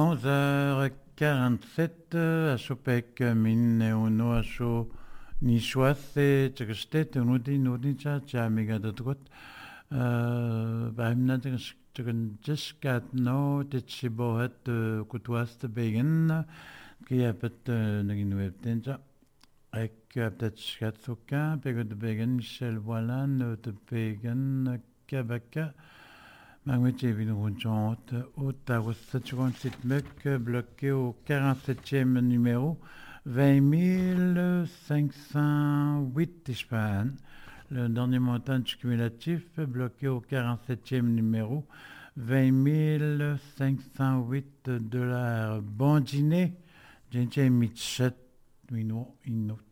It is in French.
11h47 à Chopek min uno a cho ni choise tchestet nudi cha mega dotgot baimna tcheskat no tchibohat kutwast begen qui a pet nagin webtenja ek peut-être chatsoka pegod begen Michel Voilan de begen kabaka Magmétier Vinronchant, Ottawa 757 mec bloqué au 47e numéro, 20 508 Espagne. Le dernier montant cumulatif bloqué au 47e numéro, 20 508 $. Bon dîner, Jean Mitchell, Inno.